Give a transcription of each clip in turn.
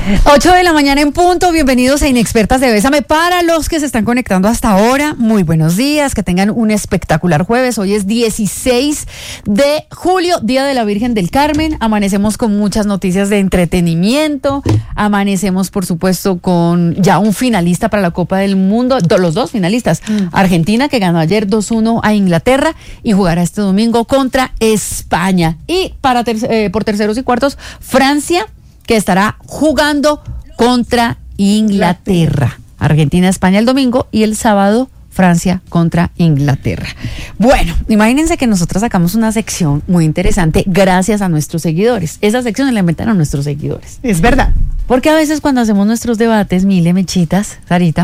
8 de la mañana en punto, bienvenidos a Inexpertas de Bésame. Para los que se están conectando hasta ahora, muy buenos días, que tengan un espectacular jueves. Hoy es 16 de julio, Día de la Virgen del Carmen. Amanecemos con muchas noticias de entretenimiento, amanecemos por supuesto con ya un finalista para la Copa del Mundo, los dos finalistas, Argentina, que ganó ayer 2-1 a Inglaterra y jugará este domingo contra España. Y por terceros y cuartos, Francia, que estará jugando contra Inglaterra. Argentina, España el domingo y el sábado Francia contra Inglaterra. Bueno, imagínense que nosotros sacamos una sección muy interesante gracias a nuestros seguidores. Esa sección la inventaron nuestros seguidores. Es verdad. Porque a veces cuando hacemos nuestros debates, Mechitas, Sarita,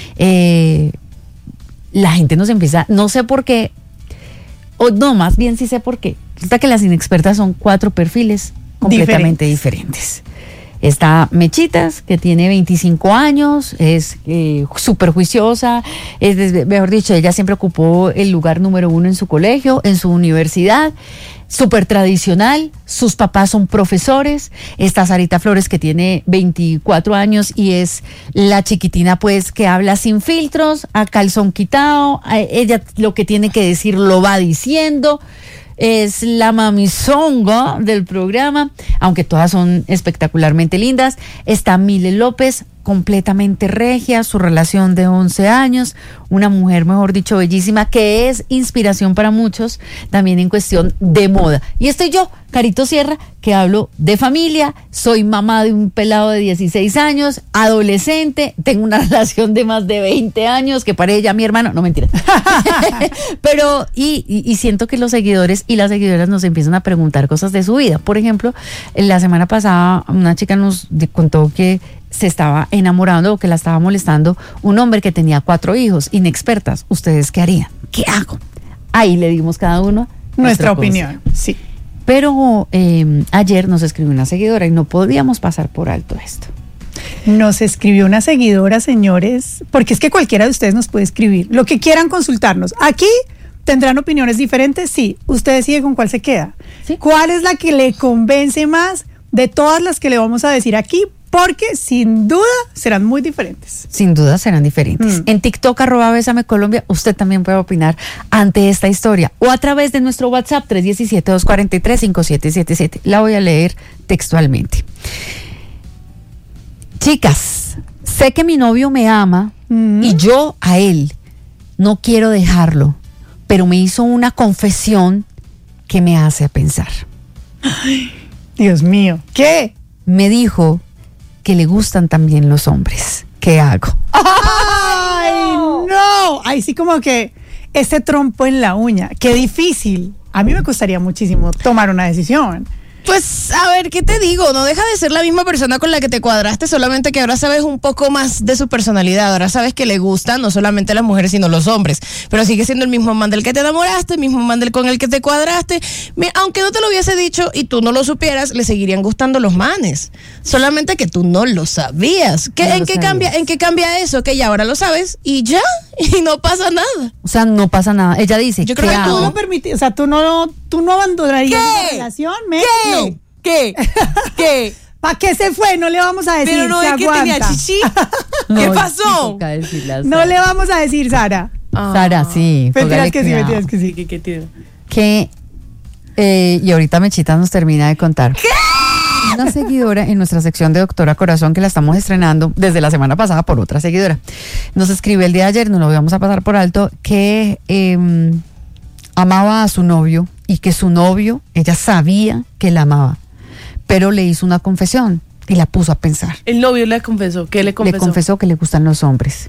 la gente nos empieza, no sé por qué, o no, más bien sí sé por qué. Resulta que las inexpertas son 4 perfiles completamente diferentes. Está Mechitas, que tiene 25 años, es súper juiciosa, mejor dicho, ella siempre ocupó el lugar número 1 en su colegio, en su universidad, súper tradicional, sus papás son profesores. Está Sarita Flores, que tiene 24 años y es la chiquitina pues que habla sin filtros, a calzón quitado, ella lo que tiene que decir lo va diciendo. Es la mamizonga del programa, aunque todas son espectacularmente lindas. Está Mile López, completamente regia, su relación de 11 años, una mujer, mejor dicho, bellísima, que es inspiración para muchos, también en cuestión de moda. Y estoy yo, Carito Sierra, que hablo de familia, soy mamá de un pelado de 16 años, adolescente, tengo una relación de más de 20 años, que parece ya mi hermano, no, mentira. Pero, y siento que los seguidores y las seguidoras nos empiezan a preguntar cosas de su vida. Por ejemplo, la semana pasada una chica nos contó que se estaba enamorando o que la estaba molestando un hombre que tenía 4 hijos. Inexpertas, ¿ustedes qué harían? ¿Qué hago? Ahí le dimos cada uno nuestra opinión, sí. Pero ayer nos escribió una seguidora y no podíamos pasar por alto esto. Nos escribió una seguidora, señores, porque es que cualquiera de ustedes nos puede escribir, lo que quieran consultarnos. Aquí tendrán opiniones diferentes, sí. Usted decide con cuál se queda. ¿Sí? ¿Cuál es la que le convence más de todas las que le vamos a decir aquí? Porque sin duda serán muy diferentes. Sin duda serán diferentes. En TikTok, @Bésame Colombia, usted también puede opinar ante esta historia. O a través de nuestro WhatsApp, 317-243-5777. La voy a leer textualmente. Chicas, sé que mi novio me ama y yo a él. No quiero dejarlo, pero me hizo una confesión que me hace pensar. Ay, Dios mío, ¿qué? Me dijo que le gustan también los hombres. ¿Qué hago? ¡Ay, no! Ay, sí, como que ese trompo en la uña. ¡Qué difícil! A mí me costaría muchísimo tomar una decisión. Pues, a ver, ¿qué te digo? No deja de ser la misma persona con la que te cuadraste, solamente que ahora sabes un poco más de su personalidad. Ahora sabes que le gustan no solamente las mujeres, sino los hombres. Pero sigue siendo el mismo man del que te enamoraste, el mismo man del con el que te cuadraste. Aunque no te lo hubiese dicho y tú no lo supieras, le seguirían gustando los manes. Solamente que tú no lo sabías. ¿En qué cambia eso? Que ya ahora lo sabes y ya, y no pasa nada. O sea, no pasa nada. Ella dice, yo creo que tú no permites, o sea, tú no abandonarías la relación, ¿Qué? ¿Para qué se fue? No le vamos a decir. Pero no es que tenía chichi. ¿Qué pasó? No le vamos a decir, Sara. Sara, sí. Mentiras que sí. Que y ahorita Mechita nos termina de contar. ¿Qué? Una seguidora en nuestra sección de Doctora Corazón, que la estamos estrenando desde la semana pasada por otra seguidora, nos escribió el día de ayer, no lo vamos a pasar por alto, que amaba a su novio y que su novio, ella sabía que la amaba, pero le hizo una confesión y la puso a pensar. El novio le confesó, ¿qué le confesó? Le confesó que le gustan los hombres.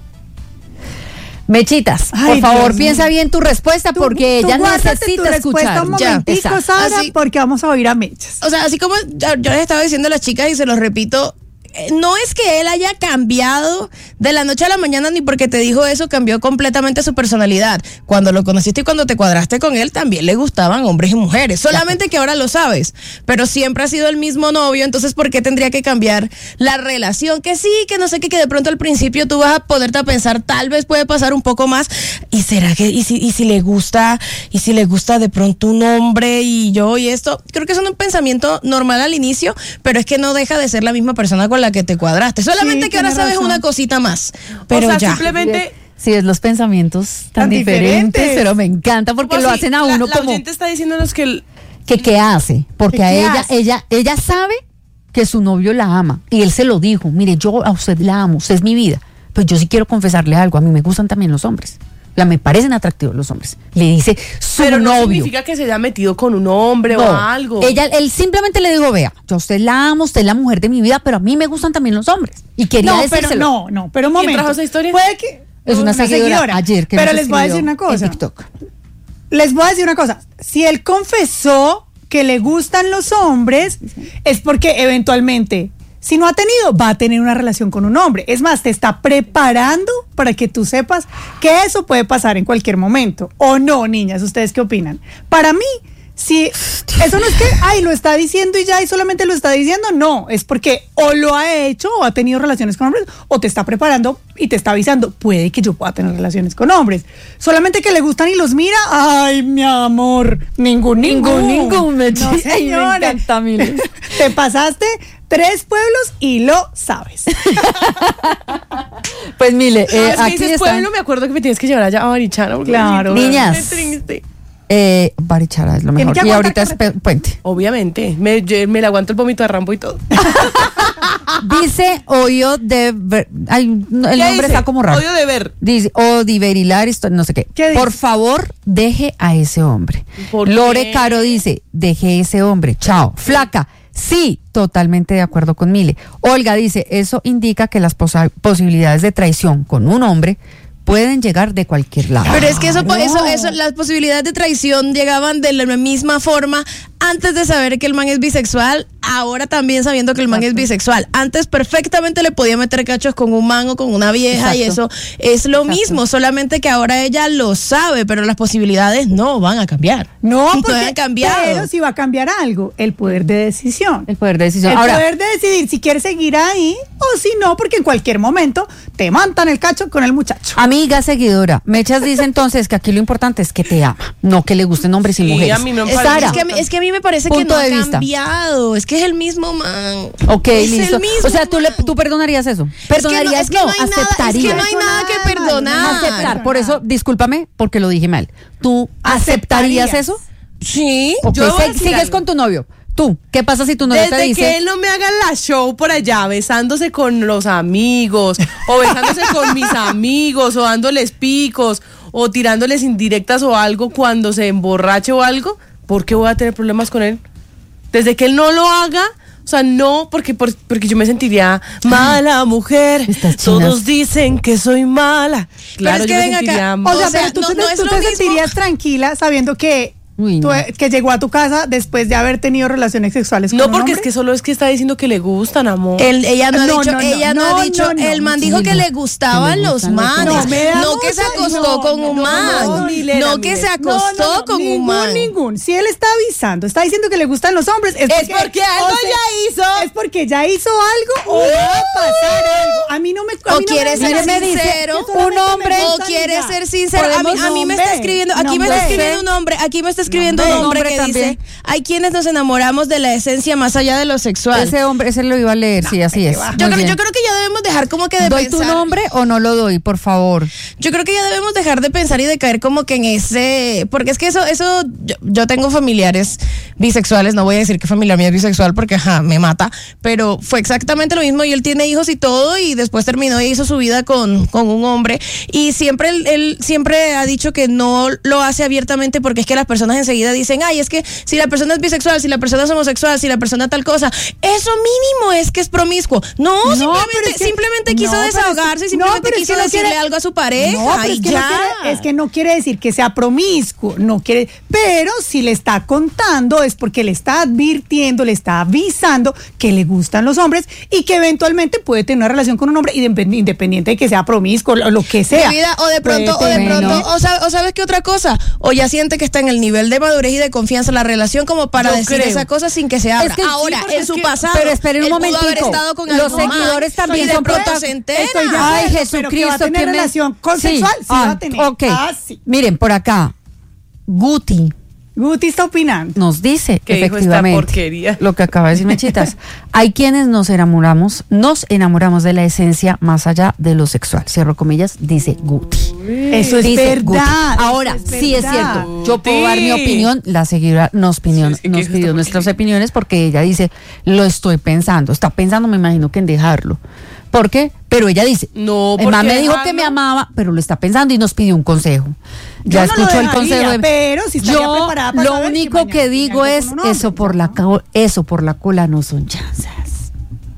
Mechitas, por favor, piensa bien tu respuesta, porque ella necesita escuchar. Un momentico, Sara, porque vamos a oír a Mechas. O sea, así como yo les estaba diciendo a las chicas y se los repito, no es que él haya cambiado de la noche a la mañana, ni porque te dijo eso cambió completamente su personalidad. Cuando lo conociste y cuando te cuadraste con él también le gustaban hombres y mujeres, solamente que ahora lo sabes, pero siempre ha sido el mismo novio. Entonces ¿por qué tendría que cambiar la relación? Que sí, que no sé qué, que de pronto al principio tú vas a poderte a pensar, tal vez puede pasar un poco más, y será que, y si le gusta de pronto un hombre y yo y esto, creo que es un pensamiento normal al inicio, pero es que no deja de ser la misma persona con la que te cuadraste. Solamente que ahora sabes una cosita más. Pero ya. Simplemente... Sí, es los pensamientos tan diferentes, pero me encanta porque lo hacen a uno la como... La oyente está diciéndonos que... ¿Qué hace? Porque a ella sabe que su novio la ama y él se lo dijo, mire, yo a usted la amo, usted es mi vida, pues yo sí quiero confesarle algo, a mí me gustan también los hombres. Me parecen atractivos los hombres. Le dice su novio. Pero no significa que se haya metido con un hombre o algo. Él simplemente le dijo, vea, yo a usted la amo, usted es la mujer de mi vida, pero a mí me gustan también los hombres. Y quería decírselo. Pero un momento. ¿Quién trajo esa historia? Puede que... Es una seguidora ayer que pero les voy a decir una cosa. Les voy a decir una cosa. Si él confesó que le gustan los hombres, es porque eventualmente, si no ha tenido, va a tener una relación con un hombre. Es más, te está preparando para que tú sepas que eso puede pasar en cualquier momento. ¿O no, niñas? ¿Ustedes qué opinan? Para mí, si eso no es que, lo está diciendo y ya, y solamente lo está diciendo, no, es porque o lo ha hecho o ha tenido relaciones con hombres, o te está preparando y te está avisando, puede que yo pueda tener relaciones con hombres. Solamente que le gustan y los mira, ay, mi amor, ningún. No, señora. Me encanta, Mile. Te pasaste 3 pueblos y lo sabes. Pues Mile, aquí dices pueblo, me acuerdo que me tienes que llevar allá a Barichara. Claro. Niñas. Barichara es lo mejor. Y ahorita es puente. Obviamente. Me le aguanto el vómito de Rambo y todo. Dice Oyo de ver. El nombre está como raro. Oyo de ver. Dice Odiverilar, no sé qué. Por favor, deje a ese hombre. Lore Caro dice, deje ese hombre. Chao. Flaca. Sí, totalmente de acuerdo con Mile. Olga dice, eso indica que las posibilidades de traición con un hombre pueden llegar de cualquier lado. Pero es que eso, las posibilidades de traición llegaban de la misma forma antes de saber que el man es bisexual, ahora también sabiendo que el man es bisexual. Antes perfectamente le podía meter cachos con un man o con una vieja. Exacto. Y eso es lo mismo, solamente que ahora ella lo sabe, pero las posibilidades no van a cambiar. No, porque han cambiado. Pero si va a cambiar algo, el poder de decisión. El poder de decisión. El poder de decidir si quieres seguir ahí o si no, porque en cualquier momento te montan el cacho con el muchacho. Amiga seguidora, Mechas dice entonces que aquí lo importante es que te ama, no que le gusten hombres y mujeres. A mí me es que a mí me parece que no ha cambiado, es que es el mismo man. Ok, listo. O sea, ¿tú perdonarías eso? ¿Perdonarías? No, aceptarías. Es que no hay nada que perdonar. Aceptar, por eso, discúlpame, porque lo dije mal. ¿Tú aceptarías eso? Sí. Okay, sigues con tu novio. ¿Tú? ¿Qué pasa si tu novio te dice? Desde que él no me haga la show por allá, besándose con los amigos, o besándose con mis amigos, o dándoles picos, o tirándoles indirectas o algo cuando se emborrache o algo, ¿por qué voy a tener problemas con él? Desde que él no lo haga, o sea, no, porque yo me sentiría mala mujer. Todos dicen que soy mala. Claro, pero es que ven acá. O sea, pero tú te sentirías tranquila sabiendo que que llegó a tu casa después de haber tenido relaciones sexuales con un hombre. No, porque es que solo es que está diciendo que le gustan, amor. Ella no ha dicho, el man dijo que le gustaban los manes, no que se acostó con un man, no que se acostó con un man. Ningún. Si él está avisando, está diciendo que le gustan los hombres, es porque algo ya hizo. Es porque ya hizo algo o va a pasar algo. A mí no me. O quiere ser sincero, un hombre. O quiere ser sincero. A mí me está escribiendo, aquí me está escribiendo un hombre, escribiendo un hombre que también dice, hay quienes nos enamoramos de la esencia más allá de lo sexual. Ese lo iba a leer, sí, así es. Yo creo que ya debemos dejar como que de ¿Doy pensar. tu nombre o no lo doy, por favor? Yo creo que ya debemos dejar de pensar y de caer como que en ese, porque es que eso yo tengo familiares bisexuales, no voy a decir que familia mía es bisexual porque me mata, pero fue exactamente lo mismo y él tiene hijos y todo y después terminó y hizo su vida con un hombre y él siempre ha dicho que no lo hace abiertamente porque es que las personas enseguida dicen, ay, es que si la persona es bisexual, si la persona es homosexual, si la persona tal cosa, eso mínimo es que es promiscuo. No, simplemente quiso desahogarse, simplemente quiso decirle algo a su pareja. No, es que no quiere decir que sea promiscuo, no quiere, pero si le está contando es porque le está advirtiendo, le está avisando que le gustan los hombres y que eventualmente puede tener una relación con un hombre independiente de que sea promiscuo o lo que sea. O de pronto, o sabes qué otra cosa, o ya siente que está en el nivel de madurez y de confianza en la relación como para decir esa cosa sin que se abra. Es que ahora, en su pasado, pero esperen un momentico, haber estado con los seguidores también y de pronto se entera. Ay, Jesucristo, que va a tener relación consensual, sí va a tener. Okay. Sí. Miren, por acá, Guti Guti está opinando. Nos dice, ¿Qué dijo esta efectivamente, porquería? lo que acaba de decir Mechitas. Hay quienes nos enamoramos de la esencia más allá de lo sexual. Cierro comillas, dice Guti. Eso es Dice verdad. Guti. eso Ahora, sí es verdad. cierto. Yo puedo dar mi Guti. opinión. La seguidora nos pidió nuestras opiniones porque ella dice, lo estoy pensando. Está pensando, me imagino, que en dejarlo. ¿Por qué? Pero ella dice, No, el ¿por man qué me dijo dejarlo? que me amaba, pero lo está pensando y nos pidió un consejo. Ya Yo no lo escuchó el dejaría, consejo. pero si estaría preparada para lo saber si único mañana que tiene digo algo es, con un hombre, eso por la cola no son chanzas.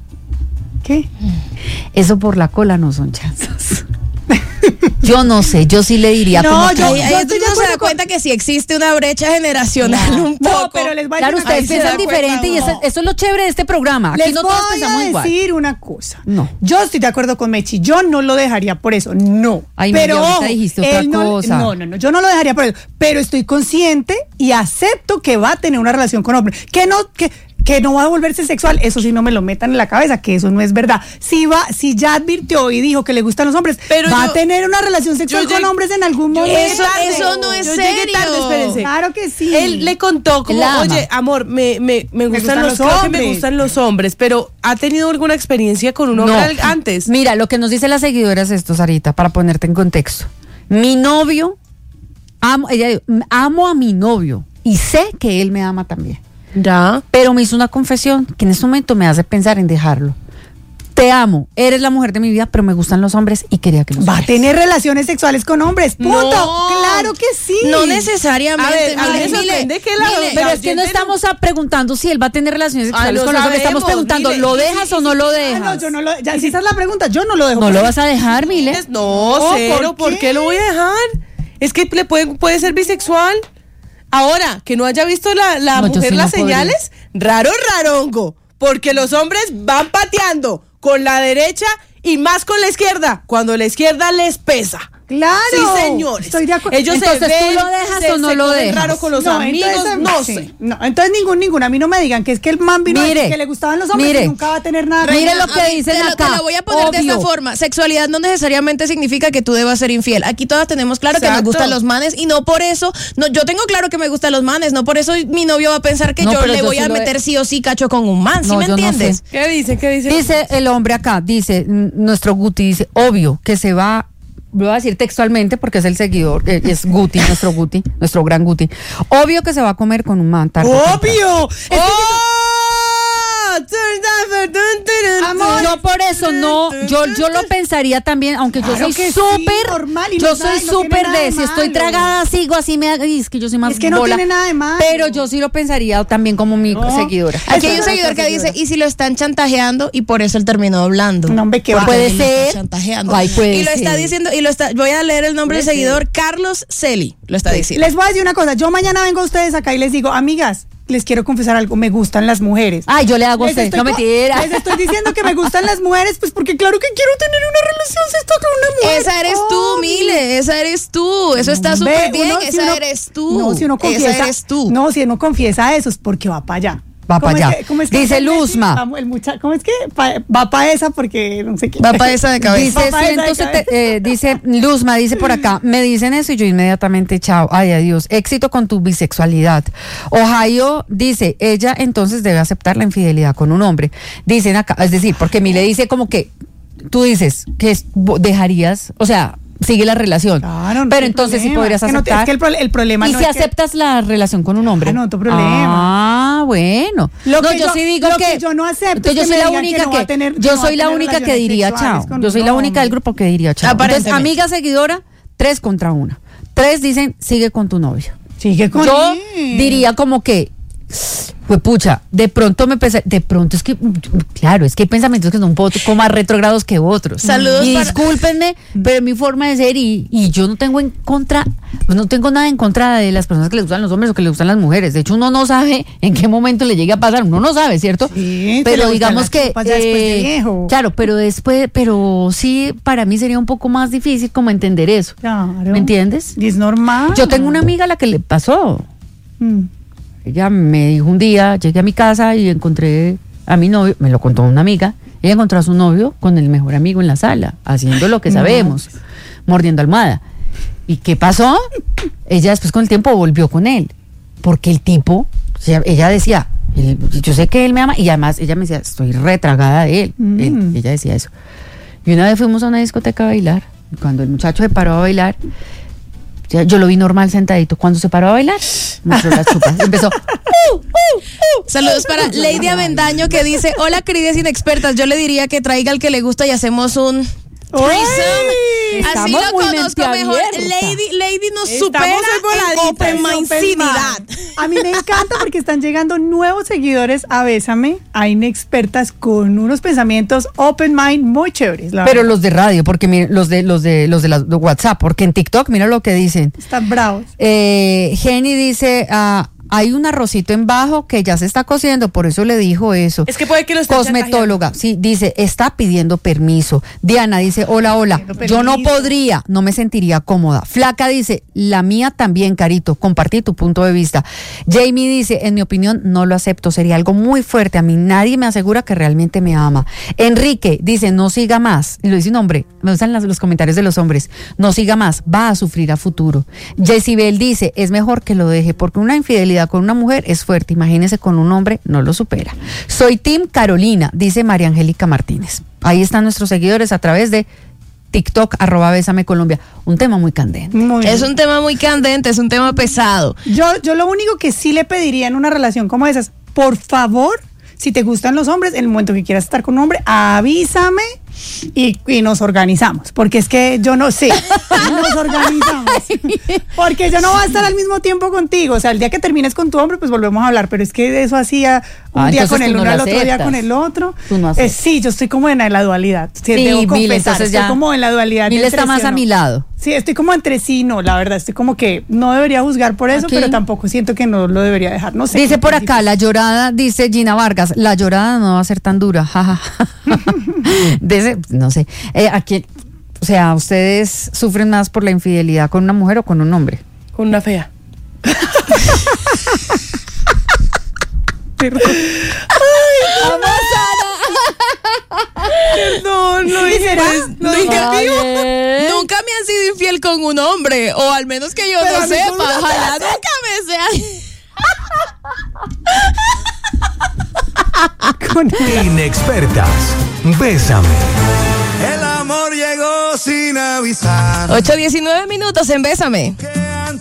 ¿Qué? Eso por la cola no son chanzas. Yo no sé, yo sí le diría No, como que- yo Ahí estoy uno de se acuerdo da con- cuenta que sí existe una brecha generacional No. un No, poco. pero les voy a Claro, decir una ustedes Ahí se cosa. da piensan diferente y cuenta eso es lo chévere de este programa. Aquí Les no todos voy pensamos a igual. decir una cosa. No. Yo estoy de acuerdo con Mechi. Yo no lo dejaría por eso. No. Ay, pero Miguel, ahorita ojo, dijiste otra él cosa. No. Yo no lo dejaría por eso. Pero estoy consciente y acepto que va a tener una relación con hombre. Que no va a volverse sexual. Eso sí, no me lo metan en la cabeza, que eso no es verdad. Si ya advirtió y dijo que le gustan los hombres, Pero va yo- a tener una relación sexual yo con llegué- hombres en algún yo momento. llegué Eso- tarde. eso no es Yo llegué serio. tarde, espérense. Claro que sí. Él le contó como, La ama. oye, amor, me gustan gustan los creo que hombres. me gustan los hombres, pero ¿ha tenido alguna experiencia con un hombre antes? Mira, lo que nos dice la seguidora es esto, Sarita, para ponerte en contexto. Mi novio, ella dijo, amo a mi novio y sé que él me ama también. Ya. Pero me hizo una confesión que en este momento me hace pensar en dejarlo. Te amo, eres la mujer de mi vida, pero me gustan los hombres y quería que los Va a vieras. tener relaciones sexuales con hombres. Punto. No. Claro que sí. No necesariamente. A ver, a mí me Mire, sorprende que la- mire, Pero es que no oyente estamos preguntando si él va a tener relaciones sexuales lo con los hombres. Estamos sabemos, preguntando, mire, ¿lo sí, dejas sí, o no lo Ah, dejas? no, yo no lo. Ya, si esa es la pregunta, yo no lo dejo. ¿No lo vas a dejar, Mile? No, No, cero, ¿por qué lo voy a dejar? Es que puede ser bisexual. Ahora, que no haya visto la No, yo mujer sí no las podría. señales, rarongo, porque los hombres van pateando con la derecha y más con la izquierda, cuando la izquierda les pesa. Claro. Sí, señores. Estoy de acuerdo. Ellos Entonces, se ¿tú ven, lo dejas se- o no se lo cogen dejas? raro con los No, amigos, entonces, no sí. sé. No, entonces ninguna. A mí no me digan que es que el man vino a decir Mire, que le gustaban los hombres mire. y nunca va a tener nada. Mire con- lo que A mí dicen te acá. lo voy a poner de esta Obvio. forma. Sexualidad no necesariamente significa que tú debas ser infiel. Aquí todas tenemos claro que nos Exacto. gustan los manes y no por eso, no, yo tengo claro que me gustan los manes, no por eso mi novio va a pensar que No, yo pero le yo voy sí a lo he- meter sí o sí cacho con un man, ¿sí No, me yo no entiendes? sé. ¿Qué dice? ¿Qué dice? Dice el hombre acá, dice nuestro Guti, dice, obvio que se va, voy a decir textualmente porque es el seguidor, es Guti, nuestro gran Guti. Obvio que se va a comer con un man tarde o temprano. ¡Obvio! Amor, yo por eso no, yo lo pensaría también, aunque Claro yo soy que sí, súper, normal, y yo no soy tiene súper nada de, de si estoy malo. tragada, sigo así, es que yo soy más Es que no bola, tiene nada de malo. pero yo sí lo pensaría también como mi No. seguidora. Aquí hay un Esa seguidor que seguidora. dice, y si lo están chantajeando y por eso él terminó hablando. No, hombre, ¿qué Porque va? Puede él lo está ser. chantajeando. Ay, puede y lo está ser. diciendo, voy a leer el nombre del seguidor, Carlos Celi, lo está diciendo. Les voy a decir una cosa. Yo mañana vengo a ustedes acá y les digo, amigas, les quiero confesar algo. Me gustan las mujeres. Ay, yo le hago a Les usted, estoy no co- mentira. Les estoy diciendo que me gustan las mujeres, pues porque claro que quiero tener una relación sexual con una mujer. Esa eres tú, Obvio. Mile, esa eres tú. Eso está Hombre, súper bien, uno- si esa uno- eres tú. No, si uno confiesa, esa eres tú. No, si uno confiesa eso es porque va para allá. Va ¿Cómo pa' es allá. que- cómo es que Dice dice Messi? Luzma. ¿Cómo es que? Va para esa porque no sé qué. Va pa' esa de cabeza. Dice, Va pa' esa de 170, dice Luzma, dice por acá, me dicen eso y yo inmediatamente, chao, ay, adiós, éxito con tu bisexualidad. Ohio dice, ella entonces debe aceptar la infidelidad con un hombre. Dicen acá, es decir, porque Mile dice como que, tú dices que dejarías, o sea, sigue la relación, Claro, no pero hay entonces sí problema. podrías Es que no te- aceptar. es que el problema ¿Y no si es que- aceptas la relación con un hombre? Ah, no, otro problema. Ah, bueno. Lo no, que yo yo- sí digo lo que, que yo no acepto entonces es yo que soy me la digan que única no va a tener- yo no va a soy la tener única que relaciones diría sexuales chao. con Yo soy un la única hombre. del grupo que diría chao. Entonces, Aparentemente. amiga seguidora, 3 contra 1. 3 dicen, sigue con tu novio. Sigue con Yo él. diría como que, pues pucha, de pronto es que, claro, es que hay pensamientos que son un poco más retrógrados que otros. Saludos y para- discúlpenme, pero es mi forma de ser y yo no tengo nada en contra de las personas que les gustan los hombres o que les gustan las mujeres. De hecho, uno no sabe en qué momento le llegue a pasar, uno no sabe, ¿cierto? Sí, te pero le gustan digamos las que chupas ya después de viejo. claro, pero sí para mí sería un poco más difícil como entender eso. Claro. ¿Me entiendes? Y es normal. Yo tengo una amiga a la que le pasó. Mm. Ella me dijo un día, llegué a mi casa y encontré a mi novio, me lo contó una amiga, ella encontró a su novio con el mejor amigo en la sala, haciendo lo que sabemos, mordiendo almohada. ¿Y qué pasó? Ella después con el tiempo volvió con él. porque el tipo, o sea, ella decía, yo sé que él me ama, y además ella me decía, estoy retragada de él. Ella decía eso. Y una vez fuimos a una discoteca a bailar, y cuando el muchacho se paró a bailar, yo lo vi normal sentadito. Cuando se paró a bailar, mostró las chupas. Empezó. Saludos para Lady Avendaño, que dice: hola, queridas inexpertas. Yo le diría que traiga al que le gusta y hacemos un threesome. Así lo conozco mejor. Lady nos supera en open mindedad. A mí me encanta porque están llegando nuevos seguidores a Bésame, a inexpertas con unos pensamientos open mind muy chéveres. Pero los de radio, porque miren, los de WhatsApp, porque en TikTok, mira lo que dicen. Están bravos. Jenny dice, hay un arrocito en bajo que ya se está cociendo, por eso le dijo eso. Es que puede que lo esté Cosmetóloga, sí, dice, está pidiendo permiso. Diana dice, hola, yo no podría, no me sentiría cómoda. Flaca dice, la mía también, Carito, compartí tu punto de vista. Jamie dice, en mi opinión, no lo acepto, sería algo muy fuerte, a mí nadie me asegura que realmente me ama. Enrique dice, no siga más, y lo dice un hombre, me gustan los comentarios de los hombres, no siga más, va a sufrir a futuro. Jessibel dice, es mejor que lo deje, porque una infidelidad con una mujer es fuerte, imagínese con un hombre, no lo supera. Soy Team Carolina, dice María Angélica Martínez. Ahí están nuestros seguidores a través de TikTok, @BésameColombia. Un tema muy candente. Es un tema muy candente, es un tema pesado. Yo lo único que sí le pediría en una relación como esas, por favor, si te gustan los hombres, en el momento que quieras estar con un hombre, avísame y nos organizamos, porque es que yo no sé, nos organizamos, porque yo no voy a estar al mismo tiempo contigo, o sea, el día que termines con tu hombre, pues volvemos a hablar, pero es que eso hacía un día con el uno, al otro día con el otro. Sí, yo estoy como en la dualidad, debo confesar, estoy como en la dualidad. Mil está más a mi lado. Sí, estoy como entre sí, no, la verdad, estoy como que no debería juzgar por eso, pero tampoco siento que no lo debería dejar, no sé. Dice por acá, la llorada, dice Gina Vargas, la llorada no va a ser tan dura, jaja. No sé, aquí, o sea, ¿ustedes sufren más por la infidelidad con una mujer o con un hombre? Con una fea. Perdón. Perdón, lo dije. Nunca me han sido infiel con un hombre, o al menos que yo no sepa. Ojalá nunca me sea. Inexpertas, Bésame. El amor llegó sin avisar. 8:19 en Bésame.